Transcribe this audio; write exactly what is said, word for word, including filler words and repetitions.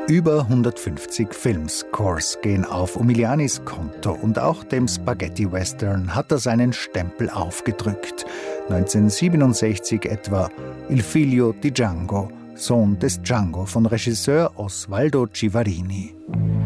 Über hundertfünfzig Filmscores gehen auf Umilianis Konto und auch dem Spaghetti-Western hat er seinen Stempel aufgedrückt. neunzehnhundertsiebenundsechzig etwa Il figlio di Django, Sohn des Django von Regisseur Osvaldo Civarini.